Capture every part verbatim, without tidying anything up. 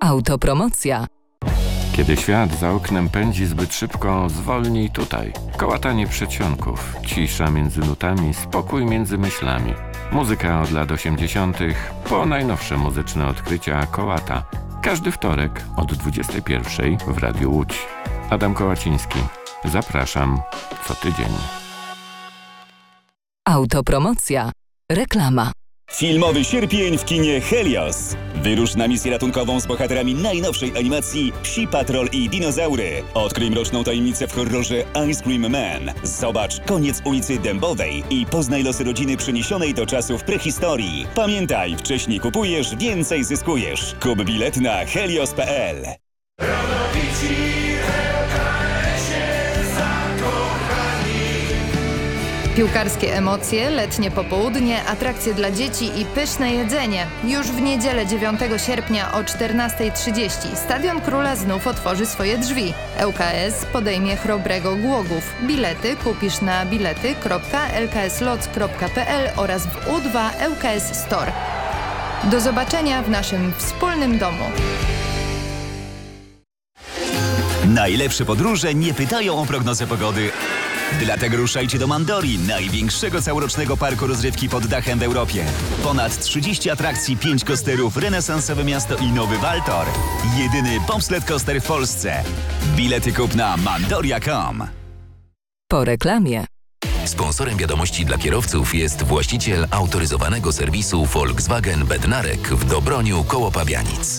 Autopromocja. Kiedy świat za oknem pędzi zbyt szybko, zwolnij tutaj. Kołatanie przedsionków, cisza między nutami, spokój między myślami. Muzyka od lat osiemdziesiątych po najnowsze muzyczne odkrycia Kołata. Każdy wtorek od dwudziestej pierwszej w Radiu Łódź. Adam Kołaciński. Zapraszam co tydzień. Autopromocja. Reklama. Filmowy sierpień w kinie Helios. Wyrusz na misję ratunkową z bohaterami najnowszej animacji Psi Patrol i Dinozaury. Odkryj mroczną tajemnicę w horrorze Ice Cream Man. Zobacz koniec ulicy Dębowej i poznaj losy rodziny przeniesionej do czasów prehistorii. Pamiętaj, wcześniej kupujesz, więcej zyskujesz. Kup bilet na helios kropka p l. Piłkarskie emocje, letnie popołudnie, atrakcje dla dzieci i pyszne jedzenie. Już w niedzielę dziewiątego sierpnia o czternastej trzydzieści Stadion Króla znów otworzy swoje drzwi. L K S podejmie Chrobrego Głogów. Bilety kupisz na bilety kropka l k s lots kropka p l oraz w U dwa L K S Store. Do zobaczenia w naszym wspólnym domu. Najlepsze podróże nie pytają o prognozę pogody. Dlatego ruszajcie do Mandori, największego całorocznego parku rozrywki pod dachem w Europie. Ponad trzydzieści atrakcji, pięć coasterów, renesansowe miasto i nowy Waltor. Jedyny bobsled coaster w Polsce. Bilety kup na mandoria kropka com. Po reklamie. Sponsorem wiadomości dla kierowców jest właściciel autoryzowanego serwisu Volkswagen Bednarek w Dobroniu koło Pabianic.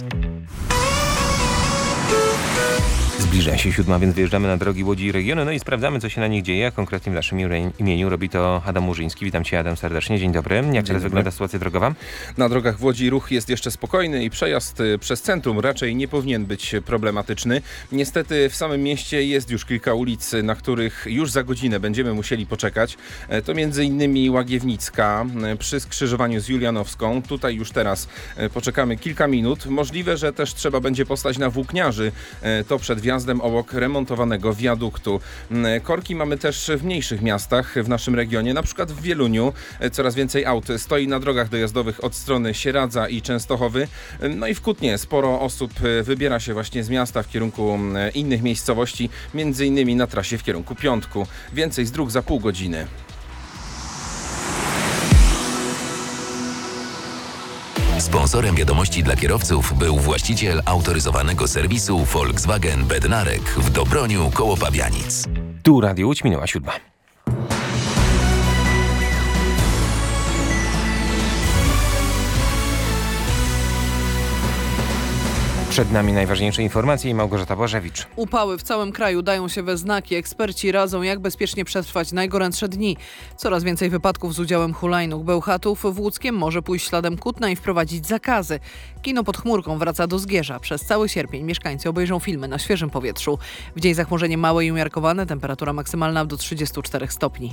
Zbliża się siódma, więc wyjeżdżamy na drogi Łodzi i regionu, no i sprawdzamy, co się na nich dzieje, a konkretnie w naszym imieniu robi to Adam Murzyński. Witam Cię, Adam, serdecznie. Dzień dobry. Jak Dzień teraz dobry. Wygląda sytuacja drogowa? Na drogach w Łodzi ruch jest jeszcze spokojny i przejazd przez centrum raczej nie powinien być problematyczny. Niestety w samym mieście jest już kilka ulic, na których już za godzinę będziemy musieli poczekać. To między innymi Łagiewnicka przy skrzyżowaniu z Julianowską. Tutaj już teraz poczekamy kilka minut. Możliwe, że też trzeba będzie postać na Włókniarzy. To przed wjazdem obok remontowanego wiaduktu. Korki mamy też w mniejszych miastach w naszym regionie, na przykład w Wieluniu. Coraz więcej aut stoi na drogach dojazdowych od strony Sieradza i Częstochowy. No i w Kutnie sporo osób wybiera się właśnie z miasta w kierunku innych miejscowości, między innymi na trasie w kierunku Piątku. Więcej z dróg za pół godziny. Sponsorem wiadomości dla kierowców był właściciel autoryzowanego serwisu Volkswagen Bednarek w Dobroniu koło Pabianic. Tu Radio Łódź, minęła siódma. Przed nami najważniejsze informacje i Małgorzata Błażewicz. Upały w całym kraju dają się we znaki. Eksperci radzą, jak bezpiecznie przetrwać najgorętsze dni. Coraz więcej wypadków z udziałem hulajnóg. Bełchatów w Łódzkiem może pójść śladem Kutna i wprowadzić zakazy. Kino pod chmurką wraca do Zgierza. Przez cały sierpień mieszkańcy obejrzą filmy na świeżym powietrzu. W dzień zachmurzenie małe i umiarkowane, temperatura maksymalna do trzydziestu czterech stopni.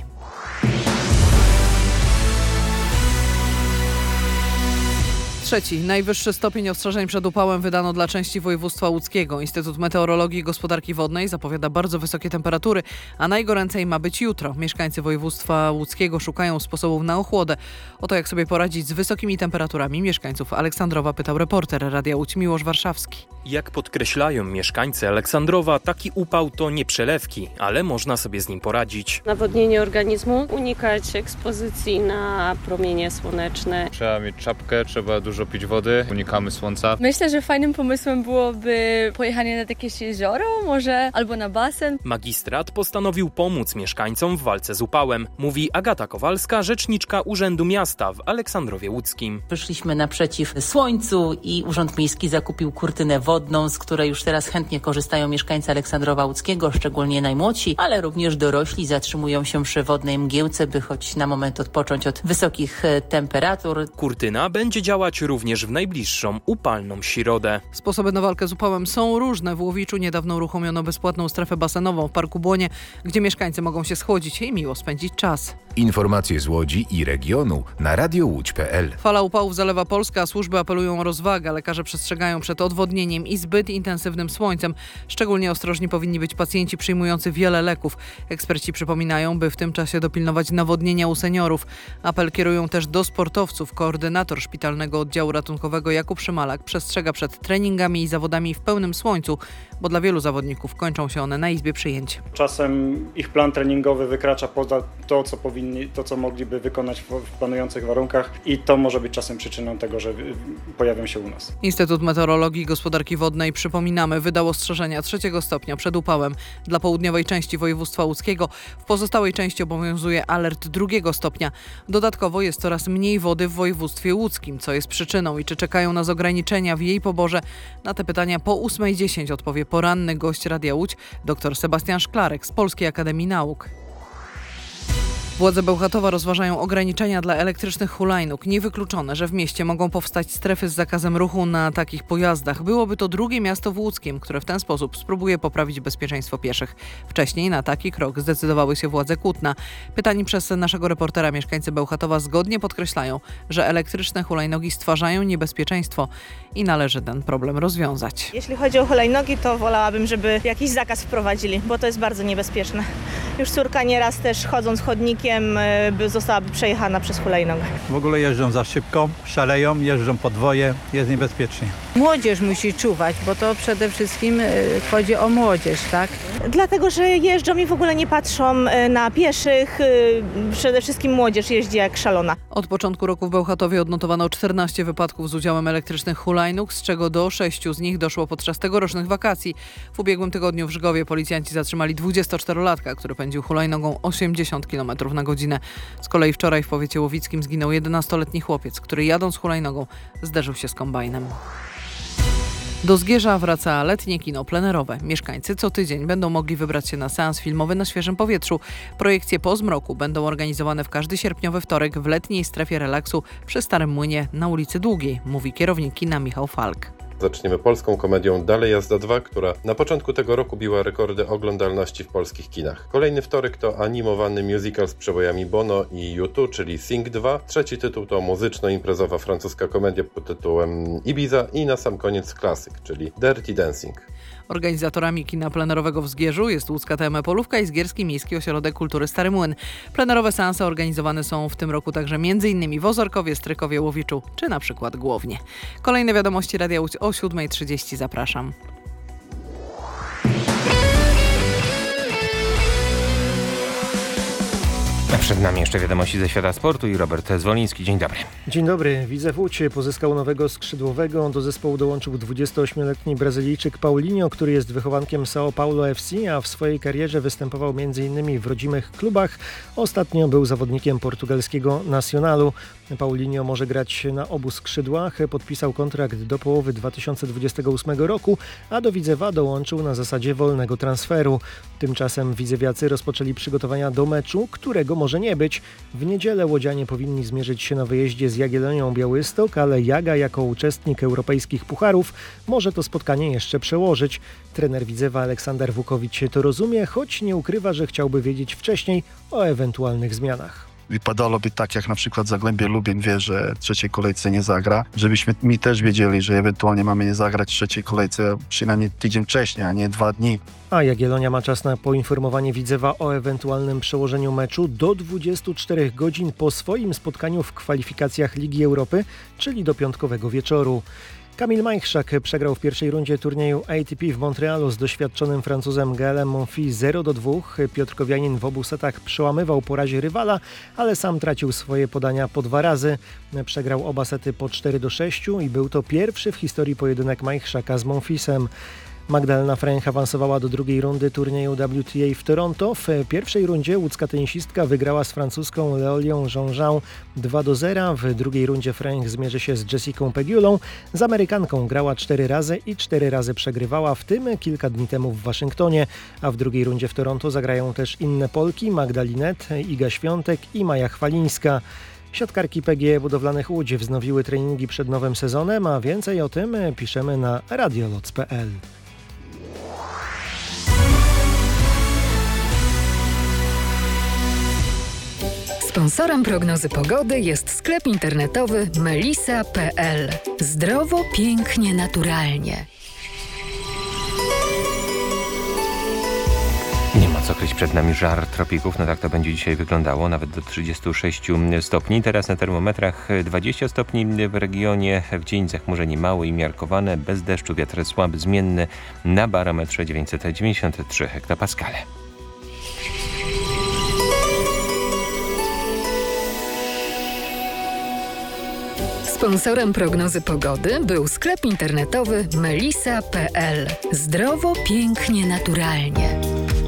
Trzeci, najwyższy stopień ostrzeżeń przed upałem wydano dla części województwa łódzkiego. Instytut Meteorologii i Gospodarki Wodnej zapowiada bardzo wysokie temperatury, a najgoręcej ma być jutro. Mieszkańcy województwa łódzkiego szukają sposobów na ochłodę. O to, jak sobie poradzić z wysokimi temperaturami mieszkańców Aleksandrowa, pytał reporter Radia Łódź Miłosz Warszawski. Jak podkreślają mieszkańcy Aleksandrowa, taki upał to nie przelewki, ale można sobie z nim poradzić. Nawodnienie organizmu, unikać ekspozycji na promienie słoneczne. Trzeba mieć czapkę, trzeba dużo Dużo pić wody, unikamy słońca. Myślę, że fajnym pomysłem byłoby pojechanie nad jakieś jezioro, może albo na basen. Magistrat postanowił pomóc mieszkańcom w walce z upałem, mówi Agata Kowalska, rzeczniczka Urzędu Miasta w Aleksandrowie Łódzkim. Wyszliśmy naprzeciw słońcu i Urząd Miejski zakupił kurtynę wodną, z której już teraz chętnie korzystają mieszkańcy Aleksandrowa Łódzkiego, szczególnie najmłodsi, ale również dorośli zatrzymują się przy wodnej mgiełce, by choć na moment odpocząć od wysokich temperatur. Kurtyna będzie działać również w najbliższą upalną środę. Sposoby na walkę z upałem są różne. W Łowiczu niedawno uruchomiono bezpłatną strefę basenową w Parku Błonie, gdzie mieszkańcy mogą się schłodzić i miło spędzić czas. Informacje z Łodzi i regionu na radio łódź kropka p l. Fala upałów zalewa Polskę, a służby apelują o rozwagę. Lekarze przestrzegają przed odwodnieniem i zbyt intensywnym słońcem. Szczególnie ostrożni powinni być pacjenci przyjmujący wiele leków. Eksperci przypominają, by w tym czasie dopilnować nawodnienia u seniorów. Apel kierują też do sportowców. Koordynator szpitalnego oddziału oddziału ratunkowego Jakub Szymalak przestrzega przed treningami i zawodami w pełnym słońcu, bo dla wielu zawodników kończą się one na izbie przyjęć. Czasem ich plan treningowy wykracza poza to, co powinni, to, co mogliby wykonać w, w planujących warunkach i to może być czasem przyczyną tego, że pojawią się u nas. Instytut Meteorologii i Gospodarki Wodnej, przypominamy, wydał ostrzeżenia trzeciego stopnia przed upałem dla południowej części województwa łódzkiego. W pozostałej części obowiązuje alert drugiego stopnia. Dodatkowo jest coraz mniej wody w województwie łódzkim. Co jest przyczyną i czy czekają nas ograniczenia w jej poborze? Na te pytania po ósmej dziesięć odpowie poranny gość Radia Łódź, dr Sebastian Szklarek z Polskiej Akademii Nauk. Władze Bełchatowa rozważają ograniczenia dla elektrycznych hulajnóg. Niewykluczone, że w mieście mogą powstać strefy z zakazem ruchu na takich pojazdach. Byłoby to drugie miasto w Łódzkiem, które w ten sposób spróbuje poprawić bezpieczeństwo pieszych. Wcześniej na taki krok zdecydowały się władze Kutna. Pytani przez naszego reportera mieszkańcy Bełchatowa zgodnie podkreślają, że elektryczne hulajnogi stwarzają niebezpieczeństwo i należy ten problem rozwiązać. Jeśli chodzi o hulajnogi, to wolałabym, żeby jakiś zakaz wprowadzili, bo to jest bardzo niebezpieczne. Już córka nieraz też chodząc chodnikiem by zostałaby przejechana przez hulajnogę. W ogóle jeżdżą za szybko, szaleją, jeżdżą podwoje, jest niebezpiecznie. Młodzież musi czuwać, bo to przede wszystkim chodzi o młodzież, tak? Dlatego, że jeżdżą i w ogóle nie patrzą na pieszych. Przede wszystkim młodzież jeździ jak szalona. Od początku roku w Bełchatowie odnotowano czternaście wypadków z udziałem elektrycznych hulajnóg, z czego do sześciu z nich doszło podczas tegorocznych wakacji. W ubiegłym tygodniu w Żgowie policjanci zatrzymali dwudziestoczterolatka, który pędził hulajnogą osiemdziesiąt kilometrów na godzinę. Z kolei wczoraj w powiecie łowickim zginął jedenastoletni chłopiec, który jadąc hulajnogą zderzył się z kombajnem. Do Zgierza wraca letnie kino plenerowe. Mieszkańcy co tydzień będą mogli wybrać się na seans filmowy na świeżym powietrzu. Projekcje po zmroku będą organizowane w każdy sierpniowy wtorek w letniej strefie relaksu przy Starym Młynie na ulicy Długiej, mówi kierownik kina Michał Falk. Zaczniemy polską komedią Dalej Jazda dwa, która na początku tego roku biła rekordy oglądalności w polskich kinach. Kolejny wtorek to animowany musical z przebojami Bono i U dwa, czyli Sing dwa. Trzeci tytuł to muzyczno-imprezowa francuska komedia pod tytułem Ibiza i na sam koniec klasyk, czyli Dirty Dancing. Organizatorami kina plenerowego w Zgierzu jest łódzka T M E Polówka i Zgierski Miejski Ośrodek Kultury Stary Młyn. Plenerowe seanse organizowane są w tym roku także m.in. w Ozorkowie, Strykowie, Łowiczu czy na przykład Głownie. Kolejne wiadomości Radia Łódź o siódma trzydzieści. Zapraszam. Przed nami jeszcze wiadomości ze świata sportu i Robert Zwoliński. Dzień dobry. Dzień dobry. Widzew Łódź pozyskał nowego skrzydłowego. Do zespołu dołączył dwudziestoośmioletni Brazylijczyk Paulinho, który jest wychowankiem São Paulo F C, a w swojej karierze występował między innymi w rodzimych klubach. Ostatnio był zawodnikiem portugalskiego Nacionalu. Paulinho może grać na obu skrzydłach. Podpisał kontrakt do połowy dwa tysiące dwudziestego ósmego roku, a do Widzewa dołączył na zasadzie wolnego transferu. Tymczasem widzewiacy rozpoczęli przygotowania do meczu, którego może nie być. W niedzielę łodzianie powinni zmierzyć się na wyjeździe z Jagiellonią Białystok, ale Jaga jako uczestnik europejskich pucharów może to spotkanie jeszcze przełożyć. Trener Widzewa Aleksander Wukowicz to rozumie, choć nie ukrywa, że chciałby wiedzieć wcześniej o ewentualnych zmianach. Wypadałoby tak, jak na przykład Zagłębie Lubin wie, że w trzeciej kolejce nie zagra, żebyśmy mi też wiedzieli, że ewentualnie mamy nie zagrać w trzeciej kolejce przynajmniej tydzień wcześniej, a nie dwa dni. A Jagiellonia ma czas na poinformowanie Widzewa o ewentualnym przełożeniu meczu do dwudziestu czterech godzin po swoim spotkaniu w kwalifikacjach Ligi Europy, czyli do piątkowego wieczoru. Kamil Majchrzak przegrał w pierwszej rundzie turnieju A T P w Montrealu z doświadczonym Francuzem Gaelem Monfils zero do dwóch. Piotrkowianin w obu setach przełamywał po razie rywala, ale sam tracił swoje podania po dwa razy. Przegrał oba sety po cztery do sześciu i był to pierwszy w historii pojedynek Majchrzaka z Monfilsem. Magdalena Fręch awansowała do drugiej rundy turnieju W T A w Toronto. W pierwszej rundzie łódzka tenisistka wygrała z francuską Leolią Jean-Jean dwa do zera. W drugiej rundzie Fręch zmierzy się z Jessicą Pegiulą. Z Amerykanką grała cztery razy i cztery razy przegrywała, w tym kilka dni temu w Waszyngtonie. A w drugiej rundzie w Toronto zagrają też inne Polki, Magda Linet, Iga Świątek i Maja Chwalińska. Siatkarki P G E Budowlanych Łódź wznowiły treningi przed nowym sezonem, a więcej o tym piszemy na radioloc kropka p l. Sponsorem prognozy pogody jest sklep internetowy melisa kropka p l. Zdrowo, pięknie, naturalnie. Nie ma Noc okreś przed nami żar tropików, no tak to będzie dzisiaj wyglądało, nawet do trzydziestu sześciu stopni. Teraz na termometrach dwadzieścia stopni w regionie, w dzień zachmurzenie małe i miarkowane, bez deszczu, wiatr słaby, zmienny, na barometrze dziewięćset dziewięćdziesiąt trzy hektopaskale. Sponsorem prognozy pogody był sklep internetowy melisa kropka pe el. Zdrowo, pięknie, naturalnie.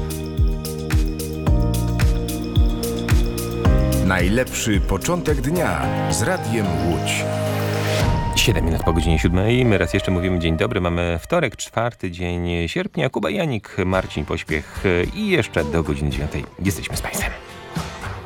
Najlepszy początek dnia z Radiem Łódź. siedem minut po godzinie siódmej. My raz jeszcze mówimy dzień dobry. Mamy wtorek, czwarty dzień sierpnia. Kuba Janik, Marcin Pośpiech i jeszcze do godziny dziewiątej jesteśmy z Państwem.